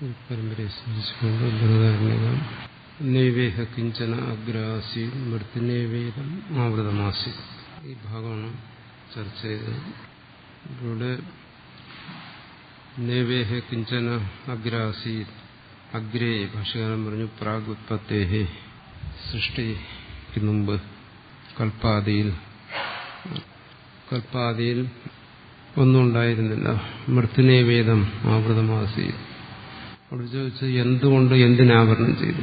പരമ്പരയെ സ്മരിച്ചുകൊണ്ട് ബൃഹദാരണ്യകം നൈവേഹ കിഞ്ചന അഗ്രാസി മൃത്യുനൈവേദം ആവൃതമാസി ഈ ഭാഗമാണ് ചർച്ച ചെയ്തത്. ഇവിടെ നൈവേഹ കിഞ്ചന അഗ്രാസി അഗ്രേ ഭാഷകാരൻ പറഞ്ഞു പ്രാഗുത്പത്തേഹേ സൃഷ്ടിക്ക് മുമ്പ് കൽപ്പാദിയിൽ ഒന്നും ഉണ്ടായിരുന്നില്ല. മൃത്യുനൈവേദം ആവൃതമാസി. അവിടെ ചോദിച്ചു എന്തുകൊണ്ട് എന്തിനാവരണം ചെയ്തു.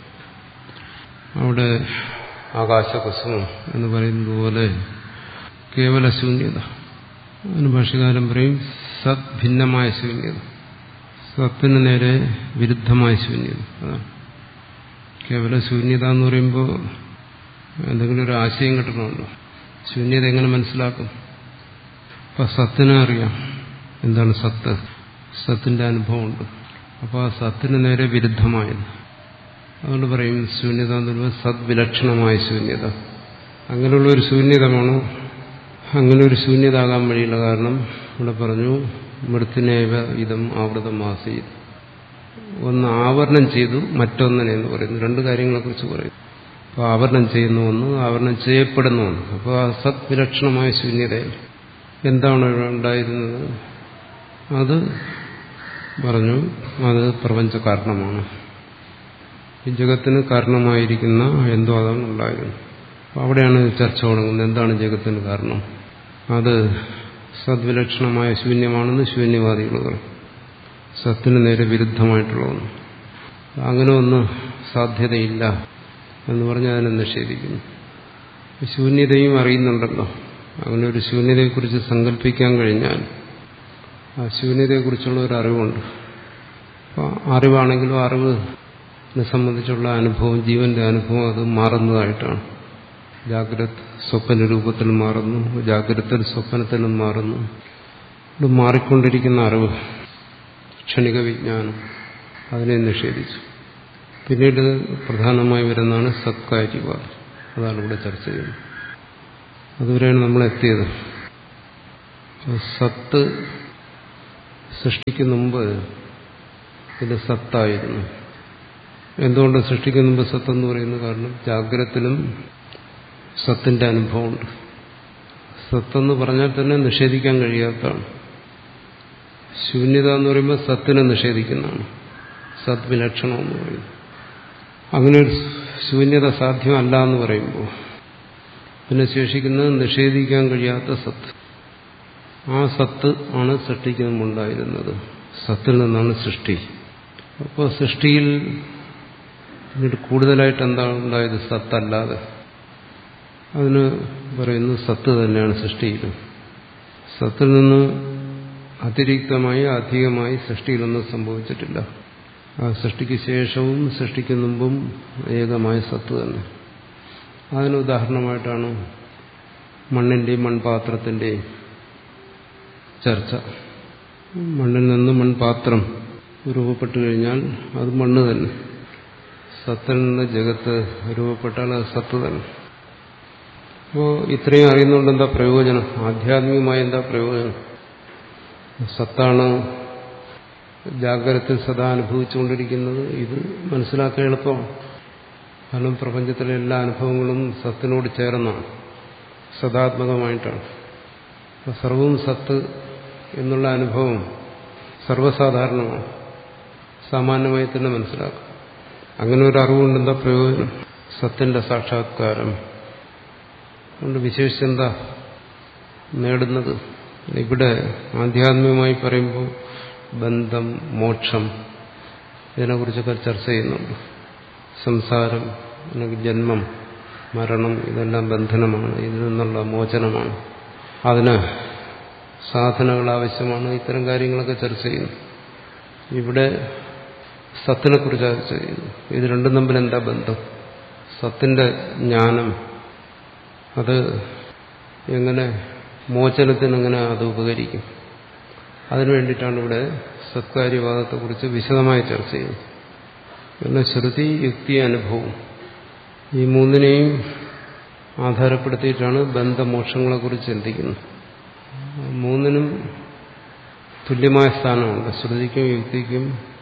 അവിടെ ആകാശകുസുമം എന്ന് പറയുന്നത് പോലെ കേവല ശൂന്യത. അതിന് ഭാഷകാരൻ പറയും സത് ഭിന്നമായ ശൂന്യത, സത്തിന് നേരെ വിരുദ്ധമായ ശൂന്യത. അതാണ് കേവല ശൂന്യത എന്ന് പറയുമ്പോൾ എന്തെങ്കിലും ഒരു ആശയം കിട്ടണമല്ലോ. ശൂന്യത എങ്ങനെ മനസ്സിലാക്കും? അപ്പൊ സത്തിനെ അറിയാം എന്താണ് സത്ത്, സത്തിന്റെ അനുഭവമുണ്ട്. അപ്പോൾ ആ സത്തിന് നേരെ വിരുദ്ധമായത്. അതുകൊണ്ട് പറയും ശൂന്യത എന്ന് പറയുമ്പോൾ സദ്വിലക്ഷണമായ ശൂന്യത. അങ്ങനെയുള്ള ഒരു ശൂന്യതമാണോ? അങ്ങനെ ഒരു ശൂന്യത ആകാൻ വഴിയില്ല. കാരണം ഇവിടെ പറഞ്ഞു മൃത്യുനേവ ഇതം ആവൃതമാസി. ഒന്ന് ആവരണം ചെയ്തു, മറ്റൊന്നിനെ എന്ന് പറയുന്നു. രണ്ട് കാര്യങ്ങളെക്കുറിച്ച് പറയുന്നു. അപ്പോൾ ആവരണം ചെയ്യുന്ന ഒന്ന്, ആവരണം ചെയ്യപ്പെടുന്ന ഒന്ന്. അപ്പോൾ ആ സദ്വിലക്ഷണമായ ശൂന്യതയിൽ എന്താണ് ഉണ്ടായിരുന്നത്? അത് പറഞ്ഞു അത് പ്രപഞ്ച കാരണമാണ്. ഈ ജഗത്തിന് കാരണമായിരിക്കുന്ന എന്തോ അതാണ് ഉണ്ടായിരുന്നത്. അപ്പോൾ അവിടെയാണ് ചർച്ച തുടങ്ങുന്നത്. എന്താണ് ജഗത്തിന് കാരണം? അത് സദ്വിലക്ഷണമായ ശൂന്യമാണെന്ന് ശൂന്യവാദികൾ പറയും. സത്തിന് നേരെ വിരുദ്ധമായിട്ടുള്ള ഒന്ന്. അങ്ങനെ ഒന്ന് സാധ്യതയില്ല എന്ന് പറഞ്ഞ് അതിനെ നിഷേധിക്കുന്നു. ശൂന്യതയും അറിയുന്നുണ്ടല്ലോ. അങ്ങനെ ഒരു ശൂന്യതയെക്കുറിച്ച് സങ്കല്പിക്കാൻ കഴിഞ്ഞാൽ ആ ശൂന്യതയെക്കുറിച്ചുള്ള ഒരു അറിവുണ്ട്. അപ്പോൾ അറിവാണെങ്കിലും അറിവിനെ സംബന്ധിച്ചുള്ള അനുഭവം, ജീവന്റെ അനുഭവം അത് മാറുന്നതായിട്ടാണ്. ജാഗ്രത് സ്വപ്ന രൂപത്തിൽ മാറുന്നു, ജാഗ്രത സ്വപ്നത്തിലും മാറുന്നു. ഇത് മാറിക്കൊണ്ടിരിക്കുന്ന അറിവ്, ക്ഷണിക വിജ്ഞാനം, അതിനെ നിഷേധിച്ചു. പിന്നീട് പ്രധാനമായി വരുന്നതാണ് സത്കാര്യവാദം. അതാണ് ഇവിടെ ചർച്ച ചെയ്യുന്നത്. അതുവരെയാണ് നമ്മൾ എത്തിയത്. സത്ത് സൃഷ്ടിക്ക് മുമ്പ് ഇത് സത്തായിരുന്നു. എന്തുകൊണ്ട് സൃഷ്ടിക്ക് മുമ്പ് സത്തെന്ന് പറയുന്നു? കാരണം ജാഗ്രതത്തിലും സത്തിന്റെ അനുഭവമുണ്ട്. സത്തെന്ന് പറഞ്ഞാൽ തന്നെ നിഷേധിക്കാൻ കഴിയാത്തതാണ്. ശൂന്യത എന്ന് പറയുമ്പോൾ സത്തിനെ നിഷേധിക്കുന്നതാണ്. സത് വിലക്ഷണം എന്ന് പറയുന്നത്. അങ്ങനെ ഒരു ശൂന്യത സാധ്യമല്ല എന്ന് പറയുമ്പോൾ പിന്നെ ശേഷിക്കുന്നത് നിഷേധിക്കാൻ കഴിയാത്ത സത്ത്. ആ സത്ത് ആണ് സൃഷ്ടിക്ക് മുമ്പുണ്ടായിരുന്നത്. സത്തിൽ നിന്നാണ് സൃഷ്ടി. അപ്പോൾ സൃഷ്ടിയിൽ പിന്നീട് കൂടുതലായിട്ട് എന്താണ് ഉണ്ടായത്? സത്തല്ലാതെ. അതിന് പറയുന്നു സത്ത് തന്നെയാണ് സൃഷ്ടിയിൽ. സത്തിൽ നിന്ന് അതിരിക്തമായി അധികമായി സൃഷ്ടിയിലൊന്നും സംഭവിച്ചിട്ടില്ല. ആ സൃഷ്ടിക്ക് ശേഷവും സൃഷ്ടിക്ക് മുമ്പും ഏകമായ സത്ത് തന്നെ. അതിന് ഉദാഹരണമായിട്ടാണ് മണ്ണിന്റെയും മൺപാത്രത്തിന്റെയും ചർച്ച. മണ്ണിൽ നിന്ന് മൺപാത്രം രൂപപ്പെട്ടു കഴിഞ്ഞാൽ അത് മണ്ണ് തന്നെ. സത്തിൽ നിന്ന് ജഗത്ത് രൂപപ്പെട്ടാൽ അത് സത്ത് തന്നെ. അപ്പോൾ ഇത്രയും അറിയുന്നുകൊണ്ട് എന്താ പ്രയോജനം? ആധ്യാത്മികമായ എന്താ പ്രയോജനം? സത്താണ് ജാഗ്രതത്തിൽ സദാ അനുഭവിച്ചുകൊണ്ടിരിക്കുന്നത്. ഇത് മനസ്സിലാക്കാൻ എളുപ്പമാണ്. കാരണം പ്രപഞ്ചത്തിലെ എല്ലാ അനുഭവങ്ങളും സത്തിനോട് ചേർന്നാണ്, സദാത്മകമായിട്ടാണ്. സർവവും സത്ത് എന്നുള്ള അനുഭവം സർവ്വസാധാരണമാണ്. സാമാന്യമായി തന്നെ മനസ്സിലാക്കും. അങ്ങനെ ഒരു അറിവുകൊണ്ട് എന്താ പ്രയോജനം? സത്തിന്റെ സാക്ഷാത്കാരം കൊണ്ട് വിശേഷിച്ചെന്താ നേടുന്നത്? ഇവിടെ ആധ്യാത്മികമായി പറയുമ്പോൾ ബന്ധം, മോക്ഷം, ഇതിനെക്കുറിച്ചൊക്കെ ചർച്ച ചെയ്യുന്നുണ്ട്. സംസാരം, അല്ലെങ്കിൽ ജന്മം, മരണം, ഇതെല്ലാം ബന്ധനമാണ്. ഇതിൽ നിന്നുള്ള മോചനമാണ്. അതിന് സാധനകൾ ആവശ്യമാണ്. ഇത്തരം കാര്യങ്ങളൊക്കെ ചർച്ച ചെയ്യുന്നു. ഇവിടെ സത്തിനെക്കുറിച്ച് ചർച്ച ചെയ്യുന്നു. ഇത് രണ്ടും തമ്മിൽ എന്താ ബന്ധം? സത്തിന്റെ ജ്ഞാനം അത് എങ്ങനെ, മോചനത്തിന് എങ്ങനെ അത് ഉപകരിക്കും? അതിനു വേണ്ടിയിട്ടാണ് ഇവിടെ സത്കാര്യവാദത്തെക്കുറിച്ച് വിശദമായി ചർച്ച ചെയ്യുന്നത്. പിന്നെ ശ്രുതി, യുക്തി, അനുഭവം, ഈ മൂന്നിനെയും ആധാരപ്പെടുത്തിയിട്ടാണ് ബന്ധമോക്ഷങ്ങളെക്കുറിച്ച് ചിന്തിക്കുന്നത്. മൂന്നിനും തുല്യമായ സ്ഥാനമുണ്ട്. ശ്രുതിക്കും യുക്തിക്കും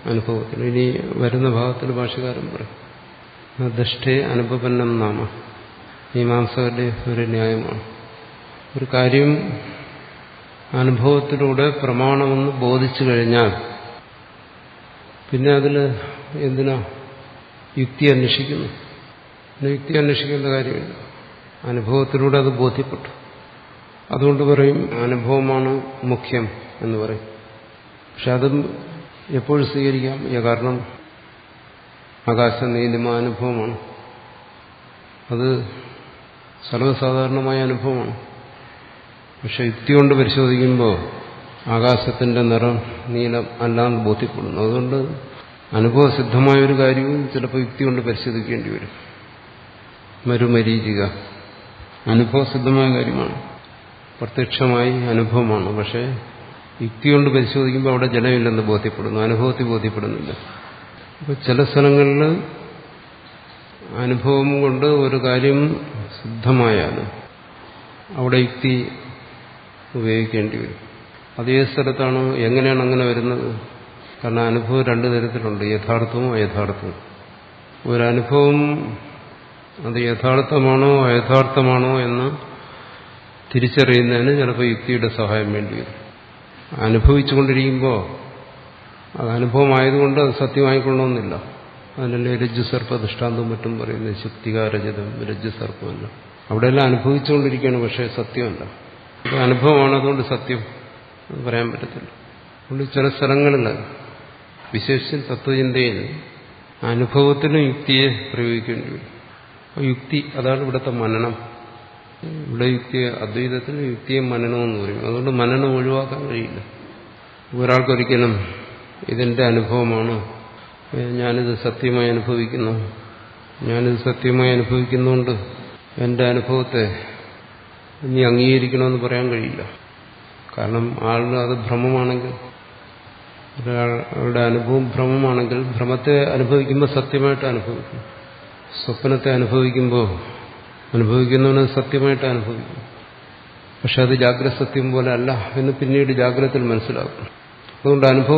അനുഭവത്തിന്. ഇനി വരുന്ന ഭാഗത്തിൽ ഭാഷ്യകാരൻ പറയും ദൃഷ്ടേ അനുപന്നം നാമ. മീമാംസകരുടെ ഒരു ന്യായമാണ്. ഒരു കാര്യം അനുഭവത്തിലൂടെ പ്രമാണമെന്ന് ബോധിച്ചു കഴിഞ്ഞാൽ പിന്നെ അതിൽ എന്തിനാ യുക്തി അന്വേഷിക്കുന്നു? യുക്തി അന്വേഷിക്കേണ്ട കാര്യമില്ല. അനുഭവത്തിലൂടെ അത് ബോധ്യപ്പെട്ടു. അതുകൊണ്ട് പറയും അനുഭവമാണ് മുഖ്യം എന്ന് പറയും. പക്ഷെ അതും എപ്പോഴും സ്വീകരിക്കാം. കാരണം ആകാശ നീലിമ അനുഭവമാണ്. അത് സർവ്വസാധാരണമായ അനുഭവമാണ്. പക്ഷെ യുക്തി കൊണ്ട് പരിശോധിക്കുമ്പോൾ ആകാശത്തിന്റെ നിറം നീലം അല്ലാന്ന് ബോധ്യപ്പെടുന്നു. അതുകൊണ്ട് അനുഭവസിദ്ധമായ ഒരു കാര്യവും ചിലപ്പോൾ യുക്തി കൊണ്ട് പരിശോധിക്കേണ്ടി വരും. മരുമരീചിക അനുഭവസിദ്ധമായ കാര്യമാണ്, പ്രത്യക്ഷമായി അനുഭവമാണ്. പക്ഷെ യുക്തി കൊണ്ട് പരിശോധിക്കുമ്പോൾ അവിടെ ജലമില്ലെന്ന് ബോധ്യപ്പെടുന്നു, അനുഭവത്തിൽ ബോധ്യപ്പെടുന്നില്ല. അപ്പോൾ ചില സ്ഥലങ്ങളിൽ അനുഭവം കൊണ്ട് ഒരു കാര്യം സിദ്ധമായാലും അവിടെ യുക്തി ഉപയോഗിക്കേണ്ടി വരും. അതേ സ്ഥലത്താണ് എങ്ങനെയാണ് അങ്ങനെ വരുന്നത്? കാരണം അനുഭവം രണ്ടു തരത്തിലുണ്ട്, യഥാർത്ഥവും അയഥാർത്ഥവും. ഒരനുഭവം അത് യഥാർത്ഥമാണോ അയഥാർത്ഥമാണോ എന്ന് തിരിച്ചറിയുന്നതിന് ചിലപ്പോൾ യുക്തിയുടെ സഹായം വേണ്ടി വരും. അനുഭവിച്ചുകൊണ്ടിരിക്കുമ്പോൾ അത് അനുഭവമായതുകൊണ്ട് അത് സത്യമായിക്കൊള്ളണമെന്നില്ല. അതിനല്ലേ രജ്ജുസർപ്പ ദൃഷ്ടാന്തവും മറ്റും പറയുന്നത്. ശുക്തികാരചിതം രജ്ജുസർപ്പമല്ല. അവിടെയെല്ലാം അനുഭവിച്ചുകൊണ്ടിരിക്കുകയാണ്, പക്ഷേ സത്യമല്ല. അപ്പോൾ അനുഭവമാണ്, അതുകൊണ്ട് സത്യം പറയാൻ പറ്റത്തില്ല. അതുകൊണ്ട് ചില സ്ഥലങ്ങളിൽ വിശേഷിച്ചും തത്വചിന്തയിൽ അനുഭവത്തിനും യുക്തിയെ പ്രയോഗിക്കേണ്ടി വരും. യുക്തി അതാണ് ഇവിടുത്തെ മനനം. ഇവിടെ യുക്തിയെ അദ്വൈതത്തിന് യുക്തിയെ മനനമെന്ന് പറയും. അതുകൊണ്ട് മനനം ഒഴിവാക്കാൻ കഴിയില്ല. ഒരാൾക്കൊരിക്കലും ഇതെന്റെ അനുഭവമാണ്, ഞാനിത് സത്യമായി അനുഭവിക്കുന്നു, ഞാനിത് സത്യമായി അനുഭവിക്കുന്നുകൊണ്ട് എന്റെ അനുഭവത്തെ നീ അംഗീകരിക്കണമെന്ന് പറയാൻ കഴിയില്ല. കാരണം ആളുടെ അത് ഭ്രമമാണെങ്കിൽ, ഒരാളുടെ അനുഭവം ഭ്രമമാണെങ്കിൽ ഭ്രമത്തെ അനുഭവിക്കുമ്പോൾ സത്യമായിട്ട് അനുഭവിക്കും. സ്വപ്നത്തെ അനുഭവിക്കുന്നവന് സത്യമായിട്ട് അനുഭവിക്കും. പക്ഷെ അത് ജാഗ്രത സത്യം പോലെ അല്ല എന്ന് പിന്നീട് ജാഗ്രതയിൽ മനസ്സിലാക്കും. അതുകൊണ്ട് അനുഭവം